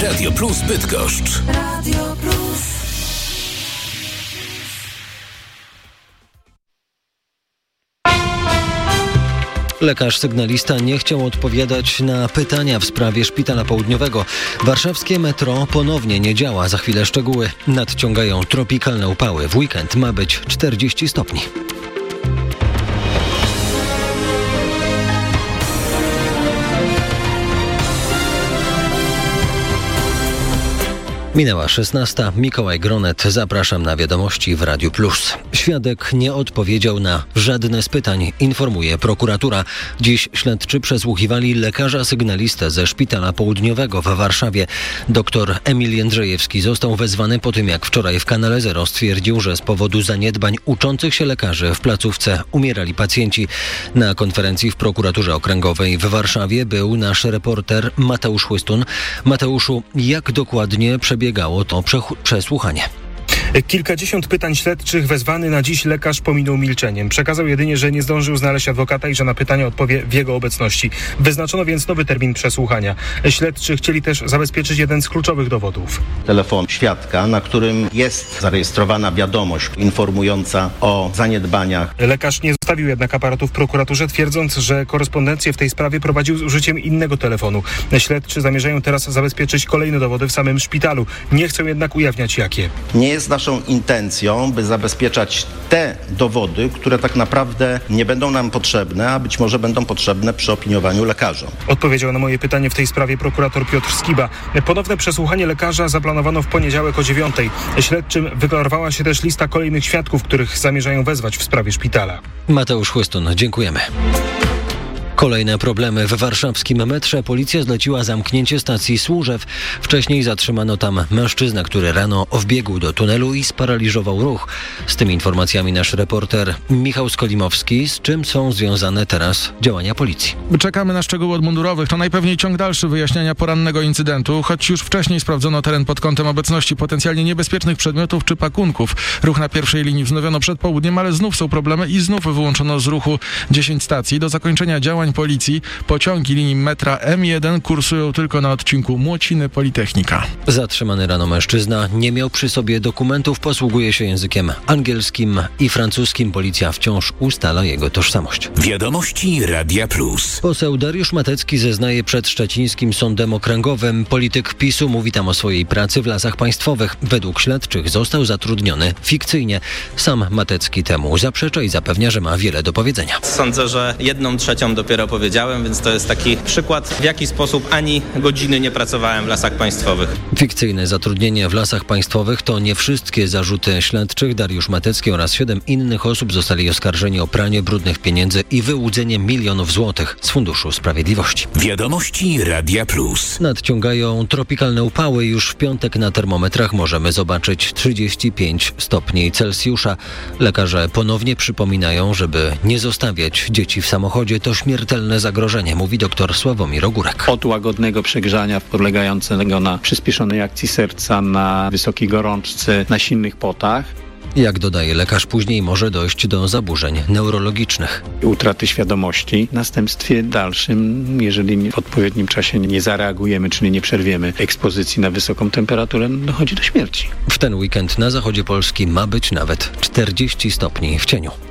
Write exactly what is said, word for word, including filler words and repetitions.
Radio Plus Bydgoszcz. Radio Plus. Lekarz sygnalista nie chciał odpowiadać na pytania w sprawie Szpitala Południowego. Warszawskie metro ponownie nie działa. Za chwilę szczegóły. Nadciągają tropikalne upały. W weekend ma być czterdzieści stopni. Minęła szesnasta. Mikołaj Gronet. Zapraszam na wiadomości w Radiu Plus. Świadek nie odpowiedział na żadne z pytań, informuje prokuratura. Dziś śledczy przesłuchiwali lekarza sygnalistę ze Szpitala Południowego w Warszawie. Doktor Emil Jędrzejewski został wezwany po tym, jak wczoraj w Kanale Zero stwierdził, że z powodu zaniedbań uczących się lekarzy w placówce umierali pacjenci. Na konferencji w prokuraturze okręgowej w Warszawie był nasz reporter Mateusz Chłystun. Mateuszu, jak dokładnie przebiegało to przesłuchanie? Kilkadziesiąt pytań śledczych wezwany na dziś lekarz pominął milczeniem. Przekazał jedynie, że nie zdążył znaleźć adwokata i że na pytania odpowie w jego obecności. Wyznaczono więc nowy termin przesłuchania. Śledczy chcieli też zabezpieczyć jeden z kluczowych dowodów. Telefon świadka, na którym jest zarejestrowana wiadomość informująca o zaniedbaniach. Lekarz nie zostawił jednak aparatu w prokuraturze, twierdząc, że korespondencję w tej sprawie prowadził z użyciem innego telefonu. Śledczy zamierzają teraz zabezpieczyć kolejne dowody w samym szpitalu. Nie chcą jednak ujawniać jakie. Nie jest naszą intencją, by zabezpieczać te dowody, które tak naprawdę nie będą nam potrzebne, a być może będą potrzebne przy opiniowaniu lekarzom. Odpowiedział na moje pytanie w tej sprawie prokurator Piotr Skiba. Ponowne przesłuchanie lekarza zaplanowano w poniedziałek o dziewiątej. Śledczym wyklarowała się też lista kolejnych świadków, których zamierzają wezwać w sprawie szpitala. Mateusz Chłystun, dziękujemy. Kolejne problemy w warszawskim metrze. Policja zleciła zamknięcie stacji Służew. Wcześniej zatrzymano tam mężczyznę, który rano wbiegł do tunelu i sparaliżował ruch. Z tymi informacjami nasz reporter Michał Skolimowski. Z czym są związane teraz działania policji? Czekamy na szczegóły od mundurowych. To najpewniej ciąg dalszy wyjaśniania porannego incydentu, choć już wcześniej sprawdzono teren pod kątem obecności potencjalnie niebezpiecznych przedmiotów czy pakunków. Ruch na pierwszej linii wznowiono przed południem, ale znów są problemy i znów wyłączono z ruchu dziesięć stacji. Do zakończenia działań policji pociągi linii metra M jeden kursują tylko na odcinku Młociny-Politechnika. Zatrzymany rano mężczyzna nie miał przy sobie dokumentów, posługuje się językiem angielskim i francuskim. Policja wciąż ustala jego tożsamość. Wiadomości Radia Plus. Poseł Dariusz Matecki zeznaje przed Szczecińskim Sądem Okręgowym. Polityk PiSu mówi tam o swojej pracy w Lasach Państwowych. Według śledczych został zatrudniony fikcyjnie. Sam Matecki temu zaprzecza i zapewnia, że ma wiele do powiedzenia. Sądzę, że jedną trzecią dopiero powiedziałem, więc to jest taki przykład, w jaki sposób ani godziny nie pracowałem w Lasach Państwowych. Fikcyjne zatrudnienie w Lasach Państwowych to nie wszystkie zarzuty śledczych. Dariusz Matecki oraz siedem innych osób zostali oskarżeni o pranie brudnych pieniędzy i wyłudzenie milionów złotych z Funduszu Sprawiedliwości. Wiadomości Radia Plus. Nadciągają tropikalne upały. Już w piątek na termometrach możemy zobaczyć trzydzieści pięć stopni Celsjusza. Lekarze ponownie przypominają, żeby nie zostawiać dzieci w samochodzie. To śmiertelne zagrożenie, mówi dr Sławomir Ogórek. Od łagodnego przegrzania polegającego na przyspieszonej akcji serca, na wysokiej gorączce, na silnych potach. Jak dodaje lekarz, później może dojść do zaburzeń neurologicznych. Utraty świadomości w następstwie dalszym, jeżeli w odpowiednim czasie nie zareagujemy, czyli nie przerwiemy ekspozycji na wysoką temperaturę, dochodzi do śmierci. W ten weekend na zachodzie Polski ma być nawet czterdzieści stopni w cieniu.